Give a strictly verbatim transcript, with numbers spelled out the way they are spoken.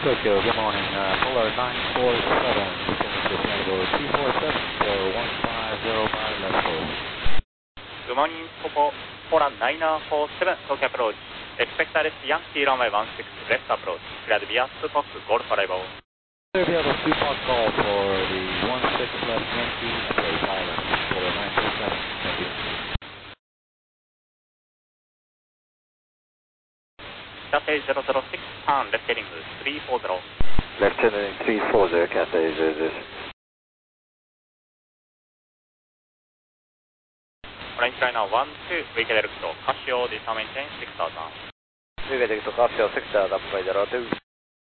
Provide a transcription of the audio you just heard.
Tokyo, good morning. Uh, Polar nine four seven, descending to flight level two four seven, so one five zero five left full. Good morning, Popo, Polar nine four seven, Tokyo approach. Expect arrest Yankee runway one six, left approach. Cleared via two Fox, Golf arrival. Clear via the two Fox call for the one six left Yankee approach island, Polar nine four seven, thank you. Cathay zero zero six, turn left heading three four zero. Left heading three four zero, Cathay zero zero six. Orange liner one two, weighted electro, Casio, disarm maintain six thousand. Weighted electro, Casio six thousand, up by zero two.